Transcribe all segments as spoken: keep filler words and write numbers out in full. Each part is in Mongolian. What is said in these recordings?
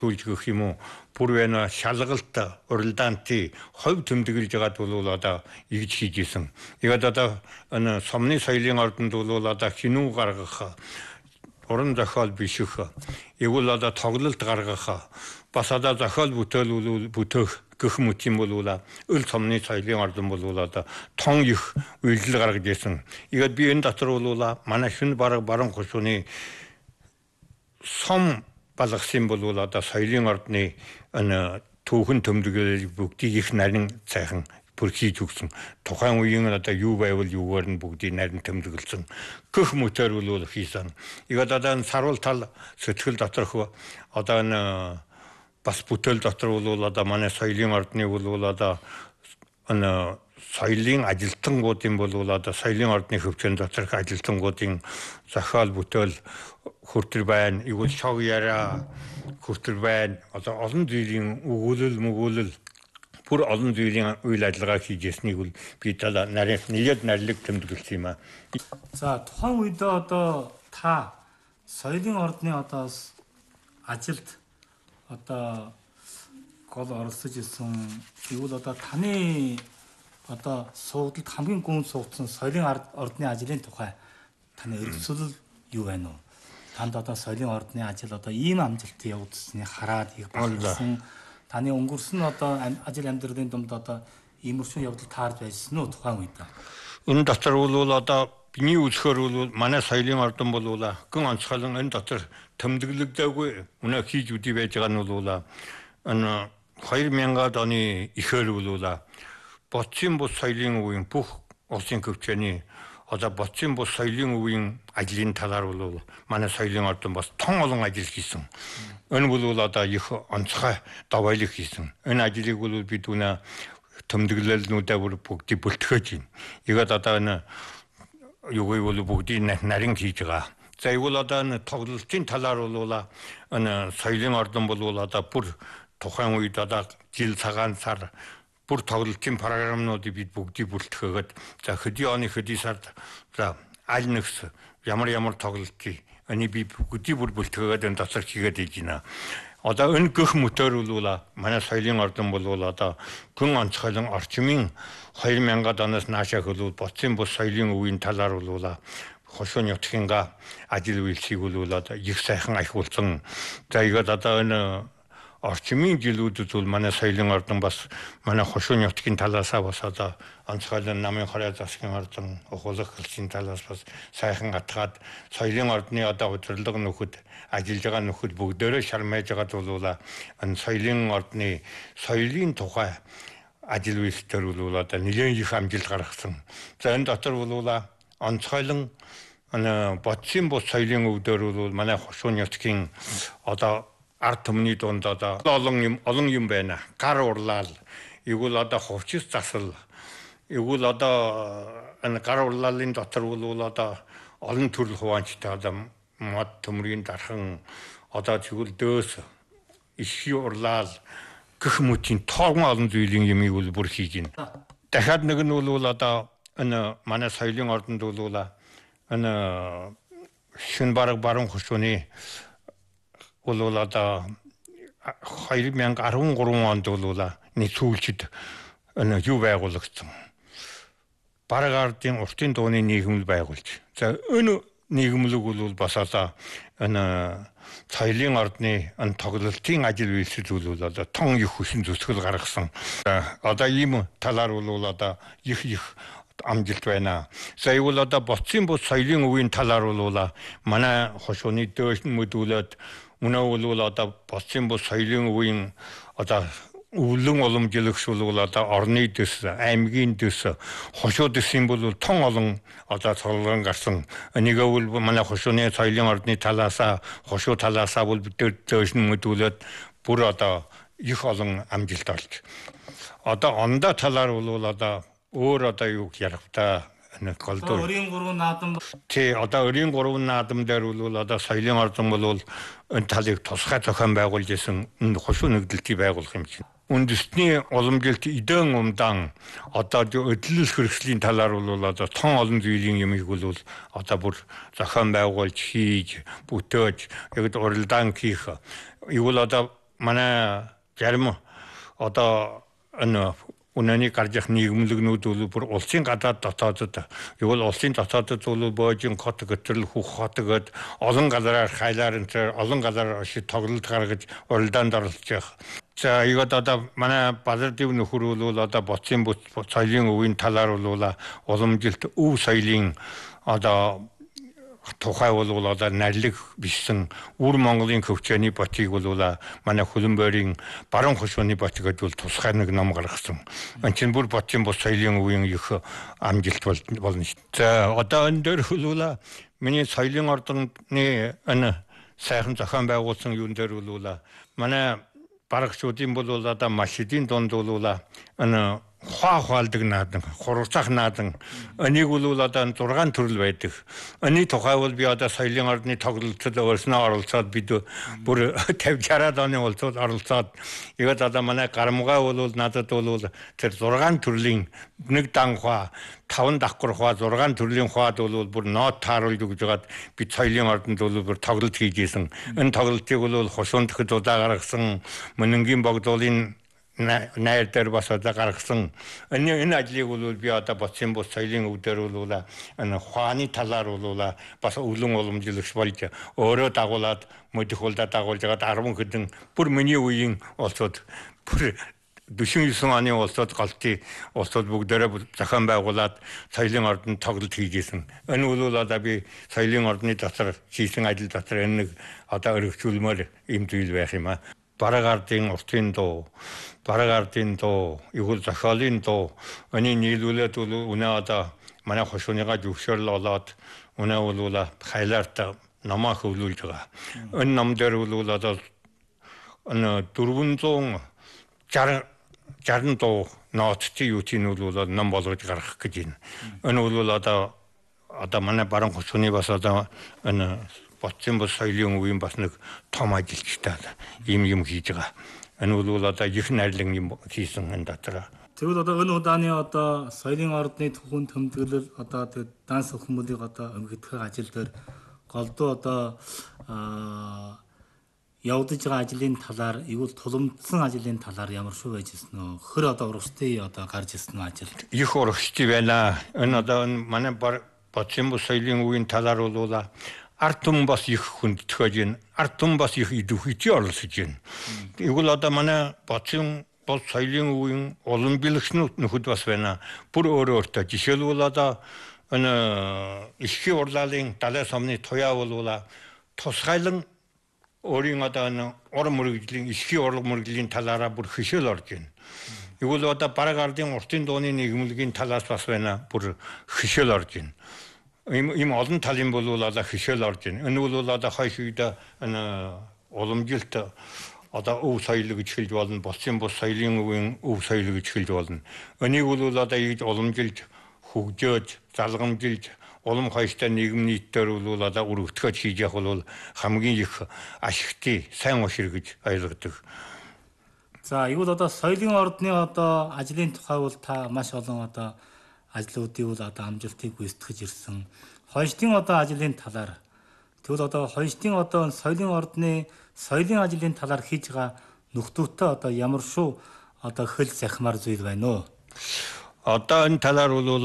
гэх юм уу бүр байна шалгалт уралдаанти хувь тэмдэглэж байгаад бол одоо игж хийж исэн. Тэгээд одоо энэ сомны соёлын ордонд бол одоо хинүү гаргах, уран зохиол биших, эгүүл одоо тоглолт гаргах, бас одоо зохиол бүтээл бүтээх гэх мэт юм бол өл сомны соёлын ордон бол одоо тон их үйлдэл гаргаж исэн. Тэгээд би энэ дотор бол манай шин бараг баруун хушууны сом балгасан бол одоо соёлын ордны энэ түүхэн төмдөг бүгдийг их нарийн цайхан бүр хийж өгсөн. Тухайн үеийн одоо юу байвал юугаар нь бүгдийг нарийн төмдөглөсөн. Гэх мэтээр бол хийсэн. Тэгээд одоо энэ сарвал тал сэтгэл доторх одоо энэ бас бүтээл дотор бол одоо манай соёлын ордны бол одоо энэ соёлын ажилтнуудын бол одоо соёлын ордны хөвчөн доторх ажилтнуудын зохиол бүтээл хүртэр байна. Игэл шог яриа хүртэр байна. Одоо олон зүйлийн өгүүлэл мөгүүлэл бүр олон зүйлийн үйл ажиллагаа хийж яснийг бол би талаа нарийн нэгэд нарилэг тэмдэглэсэн юм аа. За тухайн үед одоо та соёлын ордны одоо ажилд одоо гол оролцож исэн. Игэл одоо таны одоо суугдалд хамгийн гүн суугдсан соёлын ордны ажлын тухай таны өргөцөл юу байна вэ? Танд одоо соёлын ордны ажил одоо ийм амжилт явуулсныг хараад их болсон. Таны өнгөрсөн одоо ажил амьдралын дунд одоо иймэрхүү явдал таарж байсан уу тухайн үед? Энэ дотор бол одоо биний үзэхээр бол манай соёлын ордон бол гэн онцгойлон энэ дотор тэмдэглэгдээгүй үнэ хийж үдий байж байгаа нь бол энэ хоёр мянган оны ихэр бол боцын бус соёлын үеийн бүх улсын хөвчөний одоо боцын бус соёлын үеийн ажлын талаар бол манай соёлын ордон бас тон олон ажил хийсэн. Энэ бол одоо их онцгой даваалыг хийсэн. Энэ ажлыг бол бид үнэ тэмдэглэлнүүдээ бүр бүгдийг бүлтгэж байна. Игээд одоо энэ юугүй бол бүгдийг нарийн хийж байгаа. За игэл одоо энэ тоглолтын талаар бол энэ соёлын ордон бол одоо бүр тухайн үед одоо жил цагаан сар бүр тоглолтын програмнуудыг бид бүгдийг бүртгэгээд за хөдөө оны хөдөө сард за аль нэгс ямар ямар тоглолтыг они би бүгдийг бүр бүртгээгээд энэ дотор хийгээд ийж байна. Одоо энэ гэх мэтээр бол манай соёлын ордон бол одоо гүн онцгойлон орчмын хоёр мянган оноос наашаа хөлөө боцын бус соёлын үеийн талаар бол хошуун нутгийнхаа ажил үйлсийг бол одоо их сайхан ахиулсан. За игээд одоо энэ орчмын жилүүдэд бол манай соёлын ордон бас манай хошуун нутгийн талаасаа бас одоо онцгойлон намын хорой засгийн ордон ухуулах хэлшийн талаас бас сайхан атгаад соёлын ордны одоо удирдлага нөхөд ажиллаж байгаа нөхөд бүгдээрээ шармайж байгаад бол энэ соёлын ордны соёлын тухай ажил үйлсээр бол одоо нэлээд их амжилт гаргасан. За энэ дотор бол онцгойлон энэ боцын бус соёлын өвдөр бол манай хошуун нутгийн одоо ард түмний дунд одоо олон юм олон юм байна. Гар урлал, игэл одоо хувцас засал, игэл одоо энэ гар урлалын дотор бол одоо олон төрөл хуваанчтай одоо мод төмрийн дархан одоо тэгвэл дөөс иши урлал гэх мэтийн тоогон олон зүйлийн юмыг бол бүр хийж байна. Дахиад нэг нь бол одоо энэ манай соёлын ордонд бол энэ шин бараг баруун хушууны бол одоо хоёр мянга арван гурван онд бол нэг сүүлчид энэ юу байгуулагдсан. Бараг ардын уртын дууны нийгэмл байгуулж. За энэ нийгэмлэг бол бас одоо энэ соёлын ордны энэ тоглолтын ажил үйлсэл бол одоо тон их хүчин зүсгэл гаргасан. Одоо ийм талаар бол одоо их их амжилт байна. За игэл одоо боцын бус соёлын үеийн талаар бол манай хошууны дөөш мөдүүлээд үнэ бол одоо боцын бус соёлын үеийн одоо өвлөн уламжлагч бол одоо орны дэс, аймгийн дэс, хошуу дэсийн бол тон олон одоо цолгон гарсан. Энийг бол манай хошууны соёлын ордны талаасаа, хошуу талаасаа бол бид дөөш мөдүүлээд бүр одоо их олон амжилт олж. Одоо ондоо талаар бол одоо өөр одоо юу ярих та нэг голдуу. Өрийн гурван наадам. Тий, одоо өрийн гурван наадам дээр бол одоо соёлын ордон бол энэ талыг тусгай зохион байгуулж исэн энэ хошуу нэгдэлтийг байгуулах юм чинь. Үндэсний уламжилт эдэн умдан одоо өдлөл хэрэгслийн талаар бол одоо тон олон зүйлийн юмыг бол одоо бүр зохион байгуулж хийж бүтээж яг уралдаан хийх. Игэл одоо манай зарим одоо энэ үнэний гаргах нийгэмлэгнүүд бол бүр улсын гадаад дотоодод юу бол улсын дотоодод бол Бөөжин хот гэтэл Хөх хот гээд олон газараар хайлаар энэ олон газар шиг тоглолт гаргаж уралдаанд оролцож байгаа. За ийгод одоо манай Балардив нөхөр бол одоо боцын соёлын өвийн талаар бол уламжилт өв соёлын одоо тухай бол одоо нарилэг бишсэн үр Монголын хөвчөөний ботыг бол манай хөлбөмбөрийн баруун хошууны бот гэдэг бол тусгай нэг ном гаргасан. Энэ чинь бүр ботын бос соёлын үеийн их амжилт болно шүү дээ. За одоо энэ дээр бол миний соёлын ордны энэ сайхан зохион байгуулсан юун дээр бол манай барагчдын бол одоо маш эдийн дунд бол энэ хаа хаалдаг наадан, хурцах наадан, энийг бол одоо зургаан төрөл байдаг. Эний тухай бол би одоо соёлын ордны тоглолтод өөрснөө оролцоод бид бүр пятьдесят шестьдесят оны улсууд оролцоод ийгод одоо манай гарамгаа бол надад бол тэр зургаан төрлийн нэг дан хаа, таван давхар хаа, зургаан төрлийн хаад бол бүр нот тааруулж өгж байгаад бид соёлын ордонд бол бүр тоглолт хийж исэн. Энэ тоглолтыг бол хошуун дахид удаа гаргасан, Мөнөнгийн богдуулын найр дээр бас одоо гаргасан. Энэ энэ ажлыг бол би одоо боцын бус соёлын өв дээр бол энэ хааны талаар бол бас өвлөн уламжлагч болж өөрөө дагуулад мөдөх улдаа дагуулж байгаад арван хэдэн бүр миний үеийн улсууд бүр дөрвөн юусэн оны улсууд галтын улсууд бүгдээрээ зохион байгуулад соёлын ордонд тоглолт хийжсэн. Энэ бол одоо би соёлын ордны дотор хийсэн ажил дотор энэ нэг одоо өргөжүүлмээр юм зүйл байх юм аа. Бараг ардын уртын дуу, бараг ардын дуу, игэл зохиолын дуу, энэ нийлүүлээд бол үнэ одоо манай хошууныгаа зөвшөөрөл олоод үнэ бол хайлаарт номоо хөвлүүлж байгаа. Энэ ном дээр бол одоо энэ дөрвөн шарн дуу нооттой юу тийм бол ном болгож гаргах гэж байна. Энэ бол одоо одоо манай баруун хошууны бас одоо энэ боцын бос соёлын үеийн бас нэг том ажилчтай ийм юм хийж байгаа. Энэ бол одоо их найрлан юм хийсэн энэ дотор. Тэгвэл одоо энэ удааны одоо соёлын ордны түүхэн тэмдэглэл одоо тэг данс өхмөлийг одоо өмгдөх ажил дээр голдуу одоо явагдаж байгаа ажлын талаар игүүл тулгымдсан ажлын талаар ямар шүү байж гисэн нөө хөр одоо урагштай одоо гарч ирсэн ажил. Их урагштай байна. Энэ одоо манай боцын бос соёлын үеийн талаар бол ард түмэн бас их хүндтгэж байна. Ард түмэн бас их идэвхтэй оролцож байна. Игүүл одоо манай боцын бос соёлын үеийн олон бэлгчнүүд нөхөд бас байна. Бүр өөрөө өөртөө жишээлбэл одоо энэ ихний урлалын далай сомны туяа бол тусгайлан өөрийн одоо энэ уран мөрөгжлийн ихний уран мөрөгжлийн талаараа бүр хөшөөл орж байна. Игүүл одоо бараг ардын уртын дууны нийгэмлэгийн талаас бас байна. Бүр хөшөөл орж байна. Им им олон талын бол одоо хөшөөл орж байна. Энэ бол одоо хойш үед энэ уламжилт одоо өв соёл гэж хэлж болно. Боцын бус соёлын үеийн өв соёл гэж хэлж болно. Энийг бол одоо ийж уламжилж, хөгжөөж, залгамжилж, улам хойштой нийгэм нийтээр бол одоо өргөтгөж хийж явах бол хамгийн их ашигтай, сайн ушир гэж ойлгодог. За, юу л одоо соёлын ордны одоо ажлын тухай бол та маш олон одоо ажлуудыг бол одоо амжилтыг гүйцэтгэж ирсэн. Хойштын одоо ажлын талаар тэгвэл одоо хойштын одоо соёлын ордны соёлын ажлын талаар хийж байгаа нөхдөөтэй одоо ямар шүү одоо хөл захимаар зүйл байна уу? Одоо энэ талаар бол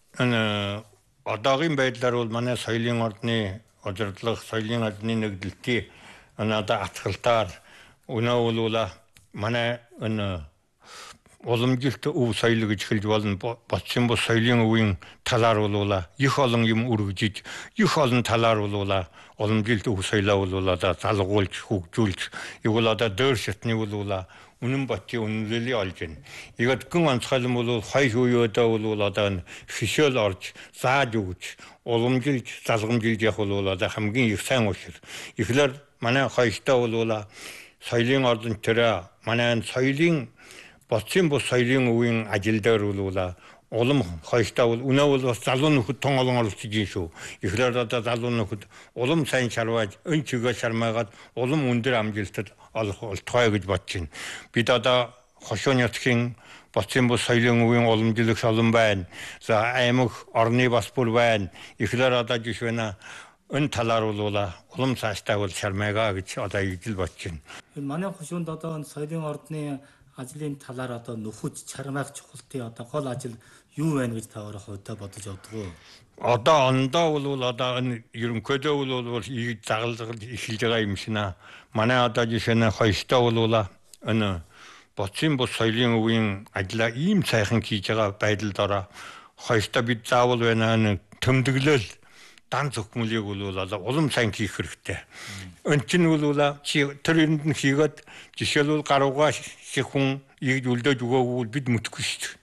энэ одоогийн байдлаар бол манай соёлын ордны удирдлага, соёлын ажлын нэгдэлтийн энэ одоо атгалтаар өнөө бол манай энэ уламжилт өв соёл гэж хэлж болно. Боцын бус соёлын үеийн талаар бол их олон юм өргөжиж, их олон талаар бол уламжилт өв соёлоо бол одоо залгуулж, хөгжүүлж, игэл одоо дөр шатны бол үнэн ботын үнэлэлийг олж байна. Игад гэн онцгойлон бол хойш үеөдөө бол одоо хөшөөл орж, зааж өгч, уламжилж, залгамжилж явах бол одоо хамгийн их сайн ушир. Ихлээр манай хойштой бол соёлын ордон тэр манай соёлын боцын бус соёлын үеийн ажил дээр бол улам хойштой бол өнөө бол бас залуу нөхөд тон олон оролцож юм шүү. Ихлээр одоо залуу нөхөд улам сайн шарваад, өн чигээ шармаагаад улам өндөр амжилтад олох болтугай гэж бодож байна. Бид одоо хошуу нутгийн боцын бус соёлын үеийн уламжлагч олон байна. За аймаг орны бас бүр байна. Ихлээр одоо жишээ нь 은 талааруулуулаа улам цаашдаа бол шармайгаа гэж одоо игдэл бодож байна. Манай хушуунд одоо соёлын ордны ажлын талаар одоо нөхөж чармайх чухалтай одоо гол ажил юу байна гэж та өөрөө хувьдаа бодож явдаг уу? Одоо ондоо бол одоо энэ ерөнхийдөө бол ийг загалгал эхэлж байгаа юм шина. Манай одоо жишээ нь хоёртоо бол энэ боцын бус соёлын өвийн ажлаа ийм сайхан хийж байгаа байдалд ороо хоёртоо бид заавал байна энэ төмдөглөл дан зөвхмөлийг бол одоо улам сайн хийх хэрэгтэй. Өн чинь бол чи тэр энд нь хийгээд жишээлбэл гаруугаа ших хүн ийг үлдээж өгөөгүй бид мэдхгүй шүү дээ.